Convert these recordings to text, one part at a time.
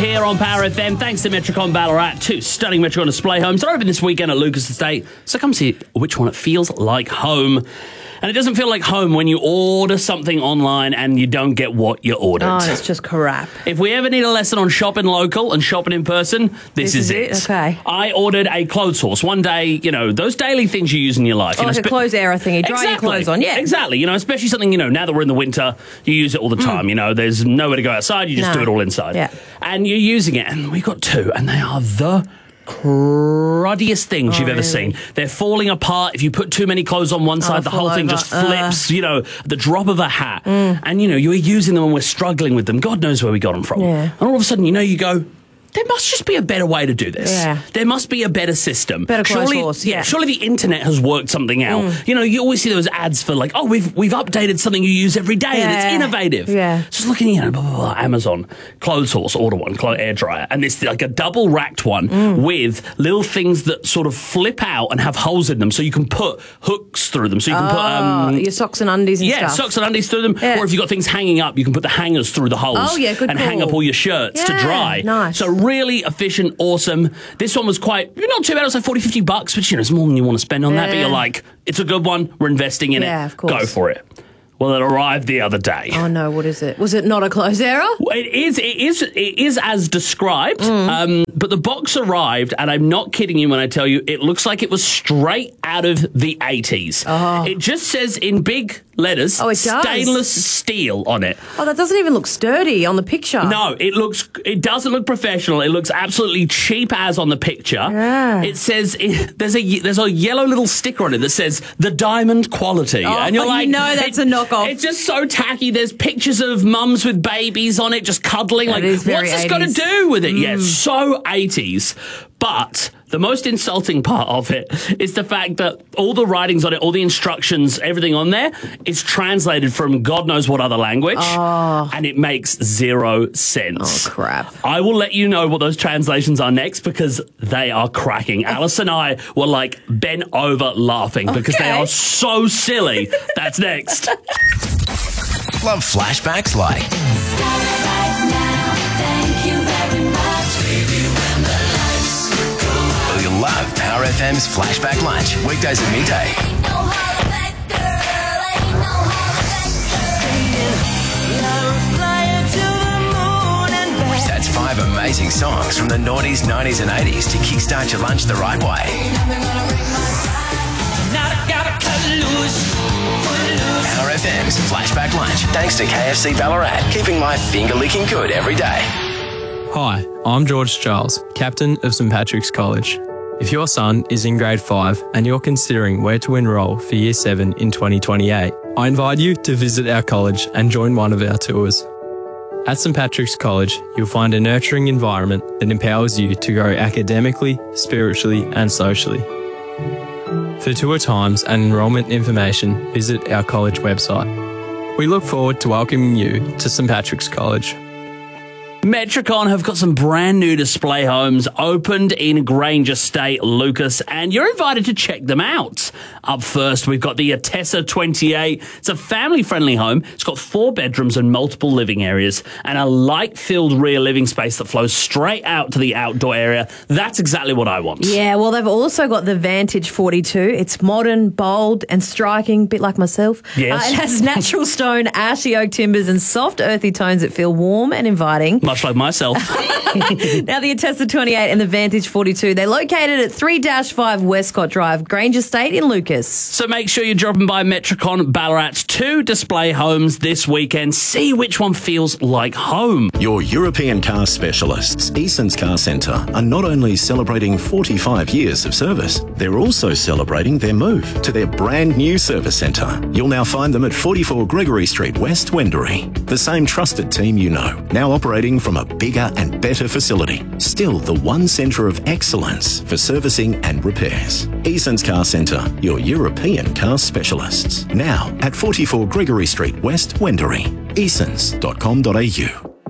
here on Power FM. Thanks to Metricon Ballarat, 2 stunning Metricon display homes. They're open this weekend at Lucas Estate, so come see which one it feels like home. And it doesn't feel like home when you order something online and you don't get what you ordered. Oh, it's just crap. If we ever need a lesson on shopping local and shopping in person, this is it. Okay. I ordered a clothes horse. One day, you know, those daily things you use in your life. Oh, you know, like a clothes error thingy. Dry your clothes on, yeah. Exactly. You know, especially something, you know, now that we're in the winter, you use it all the time. You know, there's nowhere to go outside. You just do it all inside. Yeah. And you're using it. And we got 2, and they are the cruddiest things you've ever seen. They're falling apart. If you put too many clothes on one side, the whole thing just flips, you know, the drop of a hat. And, you know, you're using them and we're struggling with them. God knows where we got them from. Yeah. And all of a sudden, you know, you go, there must just be a better way to do this. Yeah. There must be a better system. Better clothes horse, yeah. Surely the internet has worked something out. You know, you always see those ads for like, oh, we've updated something you use every day and it's innovative. Yeah. Just looking, you know, blah, blah, blah, Amazon, clothes horse, order one, air dryer, and it's like a double racked one with little things that sort of flip out and have holes in them, so you can put hooks through them. So you can put your socks and undies and stuff. socks and undies through them. Yeah. Or if you've got things hanging up, you can put the hangers through the holes. Oh, yeah, good and call. hang up all your shirts to dry. Nice. So really efficient. Awesome. This one was quite, not too bad. It was like $40-50, which, you know, it's more than you want to spend on that. But you're like, it's a good one. We're investing in it. Of course. Go for it. Well, it arrived the other day. Oh no, what is it? Was it not a clothes error? It is as described. But the box arrived, and I'm not kidding you when I tell you, it looks like it was straight out of the 80s. Oh. It just says in big letters, it does. Stainless steel on it. Oh, that doesn't even look sturdy on the picture. No, it doesn't look professional. It looks absolutely cheap as on the picture. Yeah. It says there's a yellow little sticker on it that says the diamond quality, and you're like, you know that's a knockoff. It's just so tacky. There's pictures of mums with babies on it, just cuddling. That like, is very what's this 80s. got to do with it? Yeah, so 80s. But the most insulting part of it is the fact that all the writings on it, all the instructions, everything on there is translated from God knows what other language, and it makes 0 sense. Oh, crap. I will let you know what those translations are next, because they are cracking. Alice and I were like bent over laughing because they are so silly. That's next. Love flashbacks like you'll love Power FM's Flashback Lunch, weekdays at midday. That's 5 amazing songs from the noughties, 90s and 80s to kickstart your lunch the right way. Power FM's Flashback Lunch, thanks to KFC Ballarat, keeping my finger licking good every day. Hi, I'm George Charles, Captain of St Patrick's College. If your son is in grade 5 and you're considering where to enrol for Year 7 in 2028, I invite you to visit our college and join one of our tours. At St Patrick's College, you'll find a nurturing environment that empowers you to grow academically, spiritually and socially. For tour times and enrolment information, visit our college website. We look forward to welcoming you to St Patrick's College. Metricon have got some brand new display homes opened in Grange Estate, Lucas, and you're invited to check them out. Up first, we've got the Atessa 28. It's a family-friendly home. It's got 4 bedrooms and multiple living areas and a light-filled rear living space that flows straight out to the outdoor area. That's exactly what I want. Yeah, well, they've also got the Vantage 42. It's modern, bold and striking, a bit like myself. Yes. It has natural stone, ashy oak timbers and soft earthy tones that feel warm and inviting. Much like myself. Now, the Atessa 28 and the Vantage 42, they're located at 3-5 Westcott Drive, Grange Estate in Lucas. So make sure you're dropping by Metricon Ballarat's 2 display homes this weekend. See which one feels like home. Your European car specialists, Eason's Car Centre, are not only celebrating 45 years of service, they're also celebrating their move to their brand new service centre. You'll now find them at 44 Gregory Street, West Wendouree. The same trusted team you know, now operating from a bigger and better facility. Still the one centre of excellence for servicing and repairs. Eason's Car Centre, your European car specialists. Now at 44 Gregory Street, West Wendouree. easons.com.au.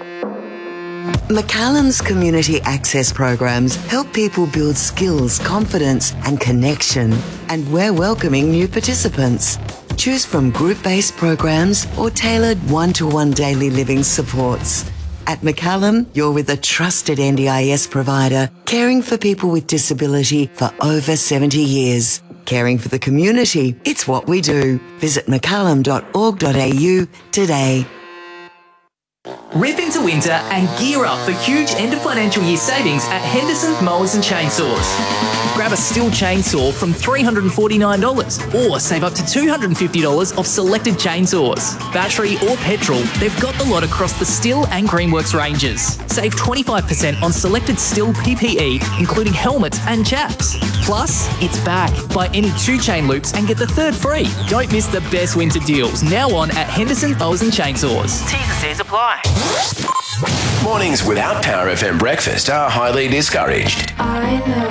Macallan's community access programs help people build skills, confidence and connection. And we're welcoming new participants. Choose from group-based programs or tailored one-to-one daily living supports. At McCallum, you're with a trusted NDIS provider, caring for people with disability for over 70 years. Caring for the community, it's what we do. Visit mccallum.org.au today. Rip into winter and gear up for huge end of financial year savings at Henderson Mowers and Chainsaws. Grab a Stihl chainsaw from $349 or save up to $250 off selected chainsaws. Battery or petrol, they've got the lot across the Stihl and Greenworks ranges. Save 25% on selected Stihl PPE, including helmets and chaps. Plus, it's back. Buy any 2 chain loops and get the 3rd free. Don't miss the best winter deals now on at Henderson Mowers and Chainsaws. T's and C's apply. Mornings without Power FM breakfast are highly discouraged. I know